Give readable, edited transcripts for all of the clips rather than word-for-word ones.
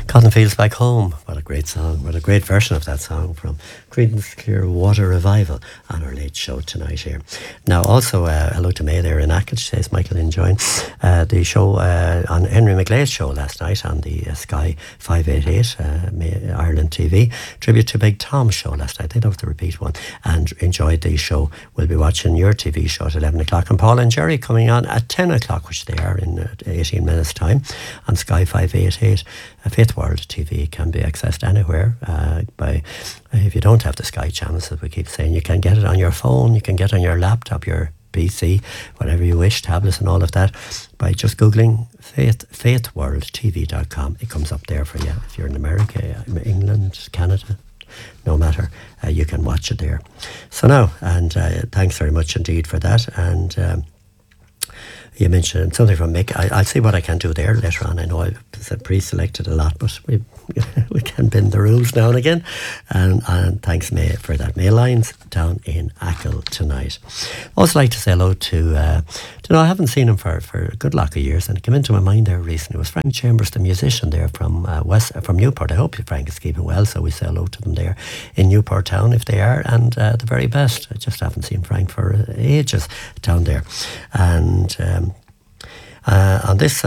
Cotton Fields Back Home. What a great song. What a great version of that song from Creedence Clearwater Revival on our late show tonight here. Now, also, hello to May there in Ackle. She says, Michael enjoying the show on Henry McGlade's show last night on the Sky 588 Ireland TV. Tribute to Big Tom's show last night. They loved the repeat one and enjoyed the show. We'll be watching your TV show at 11 o'clock. And Paul and Jerry coming on at 10 o'clock, which they are in 18 minutes' time on Sky 588. Fifth World TV can be accessed anywhere by, if you don't have the Sky channels, as we keep saying, you can get it on your phone, you can get it on your laptop, your PC, whatever you wish, tablets and all of that, by just Googling faithworldtv.com. It comes up there for you. If you're in America, England, Canada, no matter, you can watch it there. So now, and thanks very much indeed for that. And you mentioned something from Mick. I'll see what I can do there later on. I know I've pre-selected a lot, but we can bend the rules now and again. And thanks, May, for that. May Lyons down in Ackle tonight. Also like to say hello to, I haven't seen him for a good lot of years, and it came into my mind there recently. It was Frank Chambers, the musician there from Newport. I hope Frank is keeping well, so we say hello to them there in Newport Town if they are, and the very best. I just haven't seen Frank for ages down there. And on this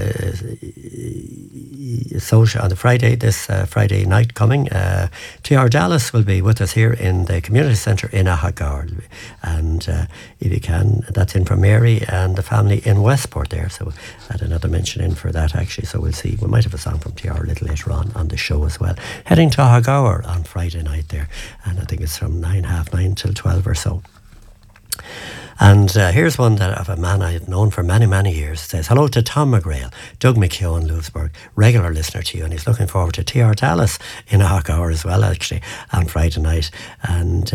social on the Friday, this Friday night coming, T.R. Dallas will be with us here in the community centre in Ahagar, and if you can, that's in for Mary and the family in Westport there. So I had another mention in for that actually. So we'll see. We might have a song from T.R. a little later on the show as well. Heading to Ahagar on Friday night there, and I think it's from 9:30 till 12 or so. And here's one that of a man I have known for many, many years. It says, hello to Tom McGrail, Doug McKeown, Lewisburg, regular listener to you, and he's looking forward to T.R. Dallas in a half hour as well, actually, on Friday night. And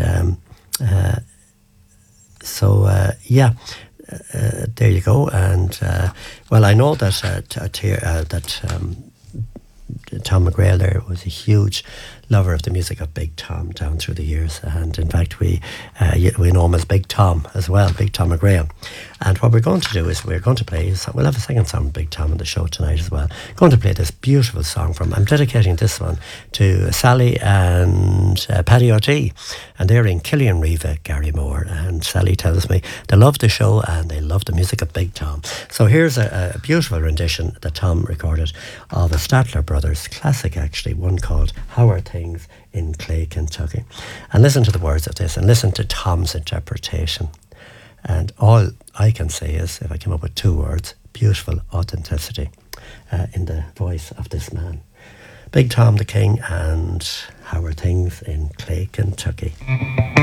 there you go. And, well, I know that Tom McGrail there was a huge lover of the music of Big Tom down through the years, and in fact we know him as Big Tom as well, Big Tom McGrail. And what we're going to do is we're going to play, we'll have a second song from Big Tom on the show tonight as well. Going to play this beautiful song from, I'm dedicating this one to Sally and Paddy O'T, and they're in Killian Riva, Gary Moore, and Sally tells me they love the show and they love the music of Big Tom. So here's a beautiful rendition that Tom recorded of a Statler Brothers classic, actually, one called How Are Things in Clay, Kentucky. And listen to the words of this and listen to Tom's interpretation. And all I can say is, if I came up with two words, beautiful authenticity in the voice of this man. Big Tom the King and How Are Things in Clay, Kentucky.